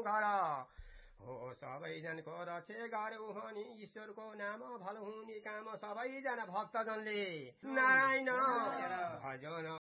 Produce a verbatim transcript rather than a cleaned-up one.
घर हो सबैजनको रक्षे गर्यो हनी ईश्वरको नाम भलो हुने काम सबैजना भक्तजनले नारायण भजन